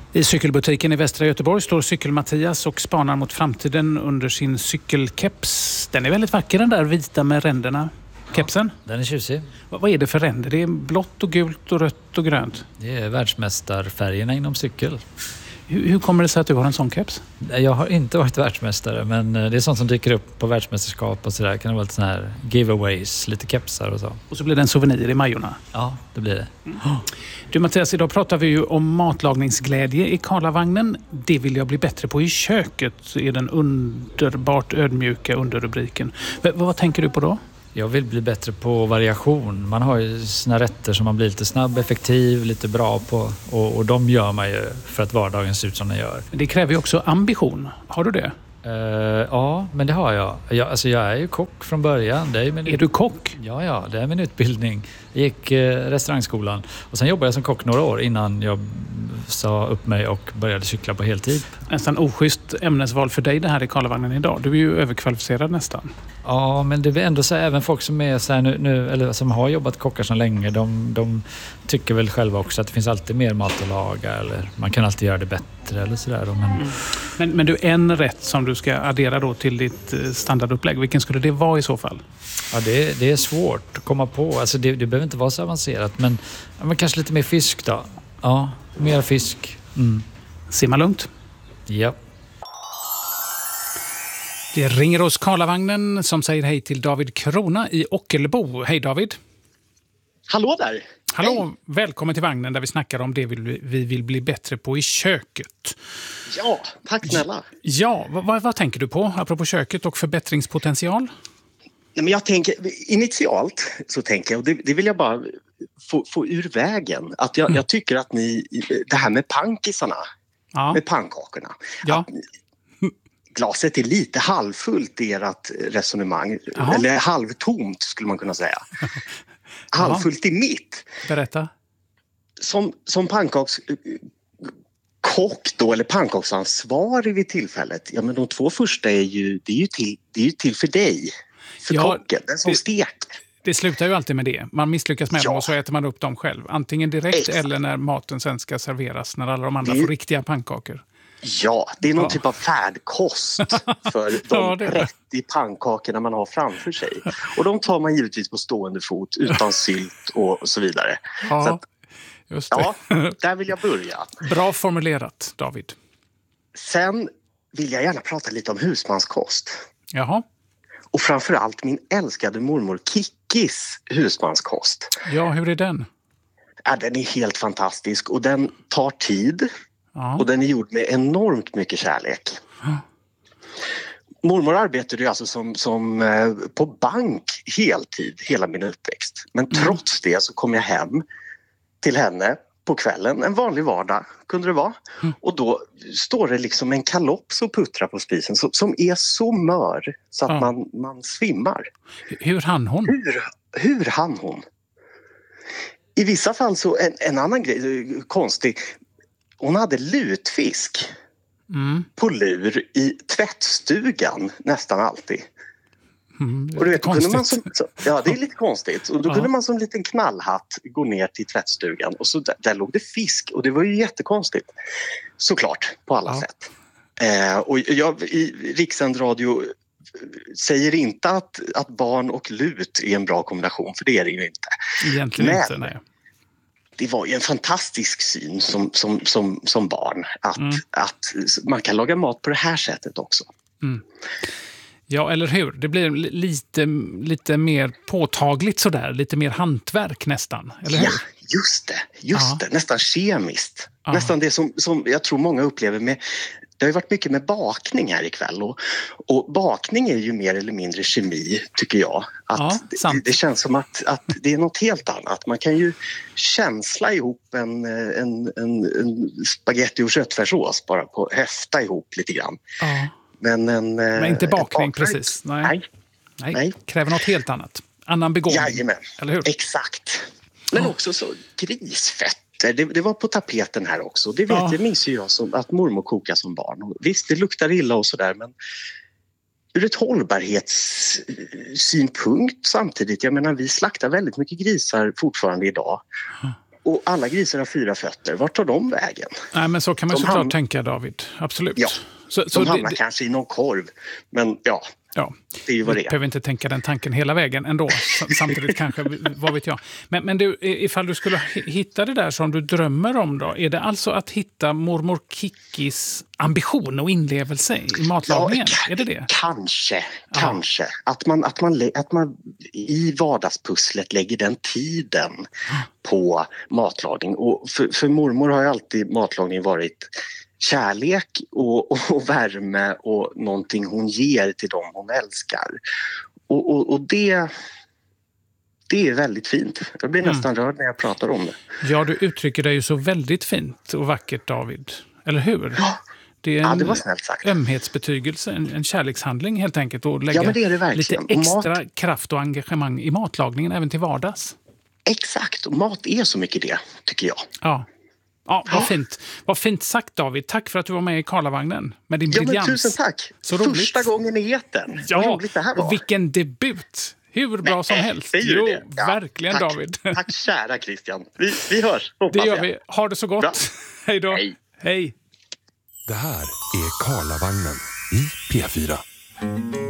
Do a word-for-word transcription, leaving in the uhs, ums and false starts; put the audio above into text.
I cykelbutiken i Västra Göteborg står Cykel-Mattias och spanar mot framtiden under sin cykelkeps. Den är väldigt vacker, den där vita med ränderna. Kepsen? Ja, den är tjusig. Vad, vad är det för ränder? Det är blått och gult och rött och grönt. Det är världsmästarfärgerna inom cykel. Hur, hur kommer det sig att du har en sån keps? Jag har inte varit världsmästare, men det är sånt som dyker upp på världsmästerskap och sådär. Kan det vara lite sån här giveaways, lite kepsar och så. Och så blir det en souvenir i Majorna. Ja, det blir det. Mm. Du Mattias, idag pratar vi ju om matlagningsglädje i Karlavagnen. Det vill jag bli bättre på i köket, är den underbart ödmjuka underrubriken. V- vad tänker du på då? Jag vill bli bättre på variation. Man har ju sina rätter som man blir lite snabb, effektiv, lite bra på. Och, och de gör man ju för att vardagen ser ut som den gör. Det kräver ju också ambition. Har du det? Uh, ja, men det har jag. jag. Alltså jag är ju kock från början. Det är, min... är du kock? Ja, ja, det är min utbildning. Jag gick uh, restaurangskolan. Och sen jobbade jag som kock några år innan jag sa upp mig och började cykla på heltid. Nästan oschysst ämnesval för dig det här i Karlavagnen idag. Du är ju överkvalificerad nästan. Ja, men det är ändå så här, även folk som är så här nu, nu eller som har jobbat kockar så länge, de, de tycker väl själva också att det finns alltid mer mat att laga eller man kan alltid göra det bättre eller sådär. Men... Mm. Men, men du, en rätt som du ska addera då till ditt standardupplägg, vilken skulle det vara i så fall? Ja, det är, det är svårt att komma på. Alltså det, det behöver inte vara så avancerat, men, men kanske lite mer fisk då. Ja, mer fisk. Mm. Simma lugnt. Ja. Det ringer oss Karlavagnen som säger hej till David Krona i Ockelbo. Hej David. Hallå där. Hallå, hej. Välkommen till vagnen där vi snackar om det vi, vi vill bli bättre på i köket. Ja, tack snälla. Ja, vad, vad tänker du på apropå köket och förbättringspotential? Ja, men jag tänker, initialt så tänker jag, och det, det vill jag bara få, få ur vägen, att jag, mm. jag tycker att ni, det här med pankisarna, ja. med pannkakorna, ja. att glaset är lite halvfullt i ert resonemang, Aha. eller halvtomt skulle man kunna säga. Halvfullt i mitt. Berätta. Som, som pannkakskock då, eller pannkaksansvarig vid tillfället, ja men de två första är ju, det är ju till, det är ju till för dig. För ja, kocken, den som det, steker. Det slutar ju alltid med det. Man misslyckas med ja. dem och så äter man upp dem själv. Antingen direkt Exakt. eller när maten sen ska serveras, när alla de andra det, får riktiga pannkakor. Ja, det är någon ja. typ av färdkost för de ja, trettio pannkakorna man har framför sig. Och de tar man givetvis på stående fot utan sylt och så vidare. Ja, så att, just det. Ja, där vill jag börja. Bra formulerat, David. Sen vill jag gärna prata lite om husmanskost. Jaha. Och framförallt min älskade mormor Kikkis husmanskost. Ja, hur är den? Ja, den är helt fantastisk och den tar tid. Ja. Och den är gjord med enormt mycket kärlek. Ja. Mormor arbetade ju alltså som, som eh, på bank heltid hela min uppväxt. Men mm. trots det så kom jag hem till henne på kvällen, en vanlig vardag kunde det vara. Mm. Och då står det liksom en kalops och puttrar på spisen som, som är så mör så att ja. man, man svimmar. Hur hann hon? Hur, hur hann hon? I vissa fall så, en, en annan grej, konstig, hon hade lutfisk mm. på lur i tvättstugan nästan alltid. Mm, och du vet, kunde man som, så, ja, det är lite konstigt. Och då ja. kunde man som liten knallhatt gå ner till tvättstugan och så där, där låg det fisk och det var ju jättekonstigt. Såklart, på alla ja. sätt. Eh, och jag i Rikssänd radio säger inte att, att barn och lut är en bra kombination, för det är det ju inte. Egentligen Men, inte, nej. Det var ju en fantastisk syn som, som, som, som barn att, mm. att man kan laga mat på det här sättet också. Mm. Ja, eller hur? Det blir lite, lite mer påtagligt sådär, lite mer hantverk nästan, eller hur? Ja, just det, just Aha. det, nästan kemiskt. Aha. Nästan det som, som jag tror många upplever med, det har ju varit mycket med bakning här ikväll och, och bakning är ju mer eller mindre kemi tycker jag. Att ja, det, det känns som att, att det är något helt annat. Man kan ju känsla ihop en, en, en, en spaghetti och köttfärssås bara på höfta ihop lite grann. Ja. Men, en, Men inte bakning, bakning precis. Nej. Nej. Nej. Nej. Kräver något helt annat. Annan begåvning. Jajamän. Eller hur? Exakt. Men oh. också så grisfett. Det, det var på tapeten här också. Det vet ja. jag, minns ju jag som, att mormor kokade som barn. Och visst, det luktar illa och sådär, men ur ett hållbarhetssynpunkt samtidigt. Jag menar, vi slaktar väldigt mycket grisar fortfarande idag. och alla grisar har fyra fötter. Vart tar de vägen? Nej, men så kan man de såklart ham- tänka, David. Absolut. Ja, så, de så hamnar det, kanske i någon korv. Men ja, ja. det är ju vad det Vi är. behöver inte tänka den tanken hela vägen ändå. Samtidigt kanske, vad vet jag. Men, men du, ifall du skulle hitta det där som du drömmer om då, är det alltså att hitta mormor Kickis ambition och inlevelse i matlagningen? Ja, är det det? Kanske, Ja. kanske. Att man, att, man, att man i vardagspusslet lägger den tiden på matlagning. Och för, för mormor har ju alltid matlagning varit kärlek och, och, och värme och någonting hon ger till dem hon älskar. Och, och, och det, det är väldigt fint. Jag blir Mm. nästan rörd när jag pratar om det. Ja, du uttrycker dig ju så väldigt fint och vackert, David. Eller hur? Ja. Det är Ja, en det var snällt sagt. ömhetsbetygelse, en, en kärlekshandling helt enkelt. Och lägga Ja, men det är det lite verkligen. extra Mat- kraft och engagemang i matlagningen även till vardags. Exakt, och mat är så mycket det, tycker jag. Ja. Ja, vad Ja. fint. Vad fint sagt, David. Tack för att du var med i Karlavagnen med din Ja, men briljans. tusen tack. Så roligt. Första gången i etern. Ja, Vad roligt det här var. och vilken debut. Hur bra som helst. Säger du Jo, det? Ja, verkligen, tack. David. Tack kära Christian. Vi, vi hörs, hoppas Det gör jag. vi. Ha det så gott. Bra. Hej då. Hej. Hej. Det här är Karlavagnen i P fyra.